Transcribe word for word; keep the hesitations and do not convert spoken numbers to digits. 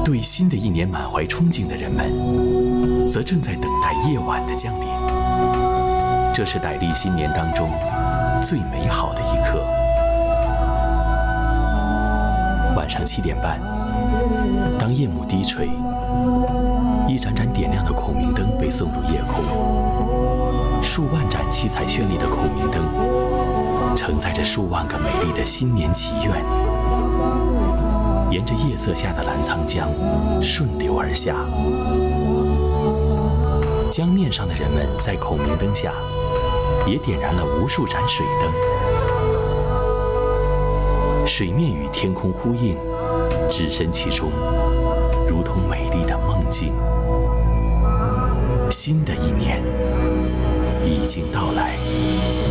对新的一年满怀憧憬的人们，则正在等待夜晚的降临。这是傣历新年当中最美好的一刻。晚上七点半，当夜幕低垂，一盏盏点亮的孔明灯被送入夜空，数万盏七彩绚丽的孔明灯承载着数万个美丽的新年祈愿，沿着夜色下的澜沧江顺流而下。江面上的人们在孔明灯下也点燃了无数盏水灯，水面与天空呼应，置身其中，如同美丽的梦境。新的一年已经到来。